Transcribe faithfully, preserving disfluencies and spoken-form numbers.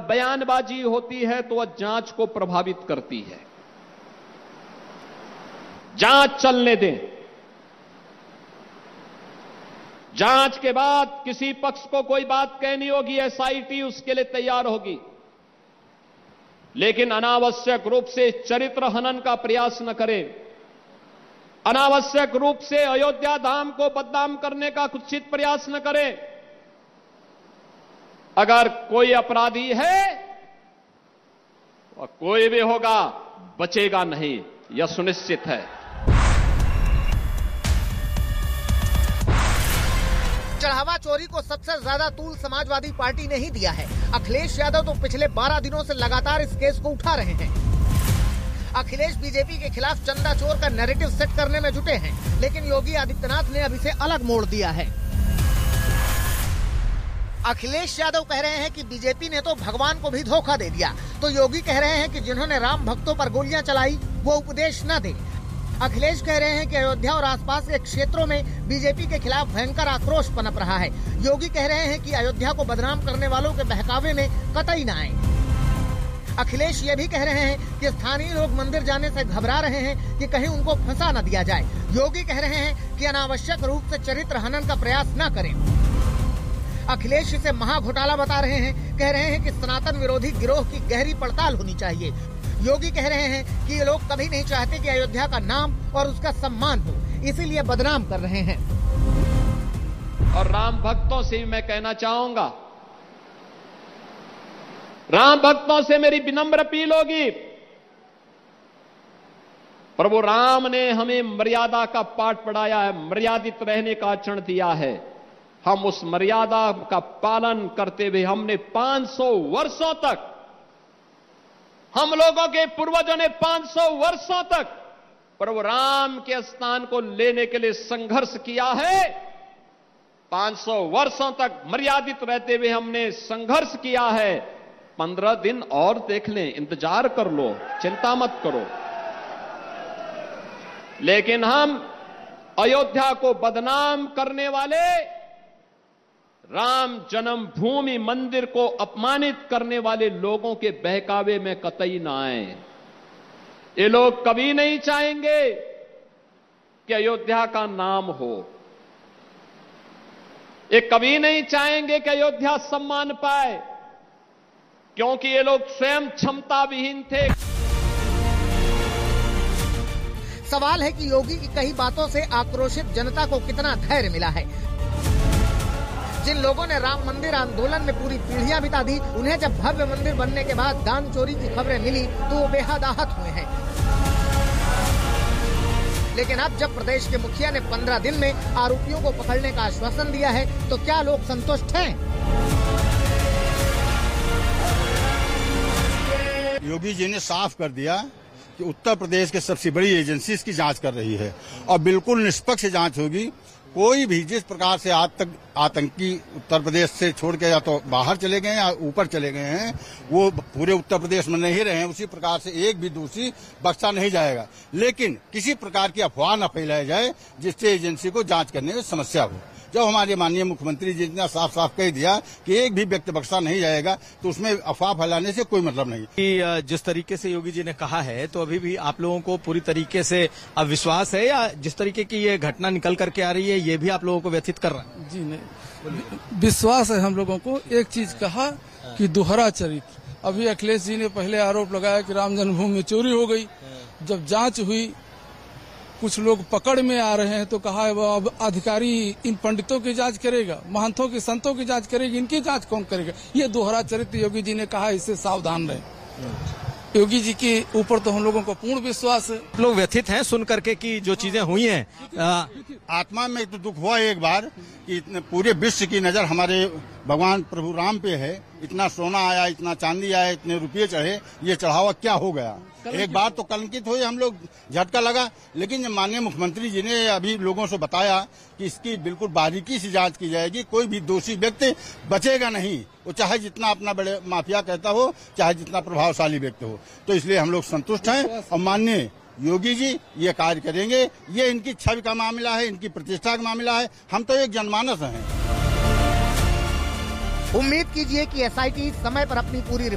बयानबाजी होती है तो वह जांच को प्रभावित करती है। जांच चलने दें। जांच के बाद किसी पक्ष को कोई बात कहनी होगी, एसआईटी उसके लिए तैयार होगी, लेकिन अनावश्यक रूप से चरित्र हनन का प्रयास न करें। अनावश्यक रूप से अयोध्या धाम को बदनाम करने का कुत्सित प्रयास न करें। अगर कोई अपराधी है और कोई भी होगा, बचेगा नहीं, यह सुनिश्चित है। चढ़ावा चोरी को सबसे ज्यादा तूल समाजवादी पार्टी ने ही दिया है। अखिलेश यादव तो पिछले बारह दिनों से लगातार इस केस को उठा रहे हैं। अखिलेश बीजेपी के खिलाफ चंदा चोर का नैरेटिव सेट करने में जुटे हैं, लेकिन योगी आदित्यनाथ ने अब इसे अलग मोड़ दिया है। अखिलेश यादव कह रहे हैं कि बीजेपी ने तो भगवान को भी धोखा दे दिया, तो योगी कह रहे हैं कि जिन्होंने राम भक्तों पर गोलियां चलाई वो उपदेश न दें। अखिलेश कह रहे हैं कि अयोध्या और आसपास के क्षेत्रों में बीजेपी के खिलाफ भयंकर आक्रोश पनप रहा है। योगी कह रहे हैं कि अयोध्या को बदनाम करने वालों के बहकावे में कतई न आए। अखिलेश ये भी कह रहे हैं कि स्थानीय लोग मंदिर जाने से घबरा रहे हैं कि कहीं उनको फंसा न दिया जाए। योगी कह रहे हैं कि अनावश्यक रूप से चरित्र हनन का प्रयास न करें। अखिलेश इसे महाघोटाला बता रहे हैं। कह रहे हैं कि सनातन विरोधी गिरोह की गहरी पड़ताल होनी चाहिए। योगी कह रहे हैं कि ये लोग कभी नहीं चाहते कि अयोध्या का नाम और उसका सम्मान हो, इसीलिए बदनाम कर रहे हैं। और राम भक्तों से भी मैं कहना चाहूंगा, राम भक्तों से मेरी विनम्र अपील होगी, प्रभु राम ने हमें मर्यादा का पाठ पढ़ाया है, मर्यादित रहने का आचरण दिया है। हम उस मर्यादा का पालन करते हुए हमने पांच सौ वर्षों तक, हम लोगों के पूर्वजों ने पांच सौ वर्षों तक प्रभु राम के स्थान को लेने के लिए संघर्ष किया है। पांच सौ वर्षों तक मर्यादित रहते हुए हमने संघर्ष किया है। पंद्रह दिन और देख लें, इंतजार कर लो, चिंता मत करो। लेकिन हम अयोध्या को बदनाम करने वाले, राम जन्मभूमि मंदिर को अपमानित करने वाले लोगों के बहकावे में कतई ना आए। ये लोग कभी नहीं चाहेंगे कि अयोध्या का नाम हो। ये कभी नहीं चाहेंगे कि अयोध्या सम्मान पाए, क्योंकि ये लोग स्वयं क्षमता विहीन थे। सवाल है कि योगी की कई बातों से आक्रोशित जनता को कितना धैर्य मिला है। जिन लोगों ने राम मंदिर आंदोलन में पूरी पीढ़ियां बिता दी, उन्हें जब भव्य मंदिर बनने के बाद दान चोरी की खबरें मिली तो वो बेहद आहत हुए हैं। लेकिन अब जब प्रदेश के मुखिया ने पंद्रह दिन में आरोपियों को पकड़ने का आश्वासन दिया है, तो क्या लोग संतुष्ट हैं? योगी जी ने साफ कर दिया कि उत्तर प्रदेश के सबसे बड़ी एजेंसी इसकी जांच कर रही है और बिल्कुल निष्पक्ष जांच होगी। कोई भी जिस प्रकार से आज तक आतंकी उत्तर प्रदेश से छोड़ के या तो बाहर चले गए या ऊपर चले गए हैं, वो पूरे उत्तर प्रदेश में नहीं रहे हैं, उसी प्रकार से एक भी दूसरी बख्शा नहीं जाएगा। लेकिन किसी प्रकार की अफवाह न फैलाई जाए जिससे एजेंसी को जांच करने में समस्या हो। जब हमारे माननीय मुख्यमंत्री जी ने साफ साफ कह दिया कि एक भी व्यक्ति बख्शा नहीं जाएगा, तो उसमें अफवाह फैलाने से कोई मतलब नहीं। कि जिस तरीके से योगी जी ने कहा है, तो अभी भी आप लोगों को पूरी तरीके से अविश्वास है, या जिस तरीके की ये घटना निकल करके आ रही है ये भी आप लोगों को व्यथित कर रहा है? जी नहीं, विश्वास है हम लोगों को। एक चीज कहा कि दोहरा चरित्र। अभी अखिलेश जी ने पहले आरोप लगाया कि राम जन्मभूमि में चोरी हो गई। जब जांच हुई, कुछ लोग पकड़ में आ रहे हैं, तो कहा है वो अब अधिकारी इन पंडितों की जांच करेगा, महंतों की, संतों की जांच करेगी, इनकी जांच कौन करेगा? ये दोहरा चरित्र योगी जी ने कहा, इससे सावधान रहे। योगी जी के ऊपर तो हम लोगों को पूर्ण विश्वास है। लोग व्यथित हैं सुन करके कि जो चीजें हुई हैं। आत्मा में तो दुख हुआ एक बार कि इतने पूरे विश्व की नजर हमारे भगवान प्रभु राम पे है। इतना सोना आया, इतना चांदी आया, इतने रुपये चढ़े, ये चढ़ावा क्या हो गया? एक बार तो कलंकित हुए हम लोग, झटका लगा। लेकिन जब माननीय मुख्यमंत्री जी ने अभी लोगों से बताया कि इसकी बिल्कुल बारीकी से जांच की जाएगी, कोई भी दोषी व्यक्ति बचेगा नहीं, वो चाहे जितना अपना बड़े माफिया कहता हो, चाहे जितना प्रभावशाली व्यक्ति हो। तो इसलिए हम लोग संतुष्ट हैं और माननीय योगी जी ये कार्य करेंगे। ये इनकी छवि का मामला है, इनकी प्रतिष्ठा का मामला है। हम तो एक जनमानस हैं। उम्मीद कीजिए कि एसआईटी समय पर अपनी पूरी